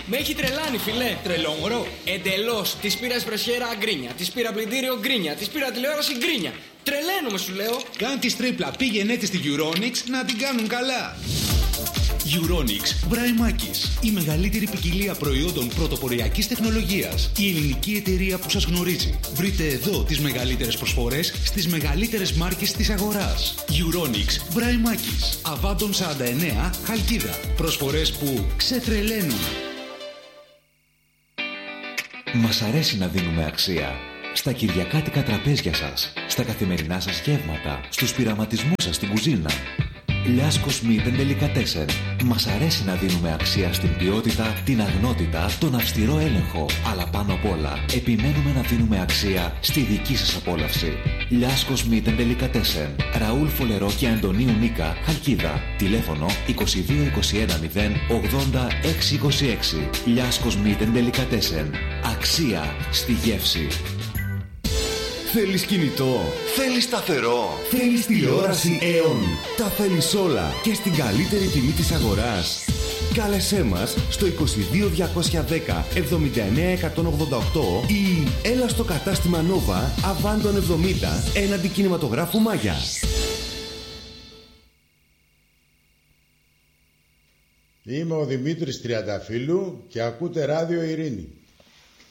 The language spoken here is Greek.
Με έχει τρελάνει, φιλέ. Τρελόμορο. Εντελώς. Της πήρα εσπρεσιέρα γκρίνια. Της πήρα πλυντήριο γκρίνια. Της πήρα τηλεόραση γκρίνια. Τρελαίνομαι, σου λέω. Κάν τη τρίπλα. Πήγαινε έτσι στη Euronics να την κάνουν καλά. Euronics Βραϊμάκης. Η μεγαλύτερη ποικιλία προϊόντων πρωτοποριακής τεχνολογίας. Η ελληνική εταιρεία που σας γνωρίζει. Βρείτε εδώ τις μεγαλύτερες προσφορές στις μεγαλύτερες μάρκες της αγοράς. Euronics Βραϊμάκης. Αβάντων 49 Χαλκίδα. Προσφορές που ξετρελαίνουν. Μας αρέσει να δίνουμε αξία. Στα κυριακάτικα τραπέζια σας, στα καθημερινά σας γεύματα, στους πειραματισμούς σας στην κουζίνα. Λιάσκος Meat and Delicatessen. Μας αρέσει να δίνουμε αξία στην ποιότητα, την αγνότητα, τον αυστηρό έλεγχο. Αλλά πάνω απ' όλα, επιμένουμε να δίνουμε αξία στη δική σας απόλαυση. Λιάσκος Meat and Delicatessen. Ραούλ Φολερό και Αντωνίου Νίκα, Χαλκίδα. Τηλέφωνο 2221 080 626. Λιάσκος Meat and Delicatessen. Αξία στη γεύση. Θέλεις κινητό, θέλεις σταθερό, θέλεις τηλεόραση Aeon. Τα θέλεις όλα και στην καλύτερη τιμή της αγοράς. Κάλεσέ μας στο 22210 79188 ή έλα στο κατάστημα Nova Αβάντων 70 έναντι κινηματογράφου Μάγια. Είμαι ο Δημήτρης Τριανταφύλου και ακούτε Ράδιο Ειρήνη.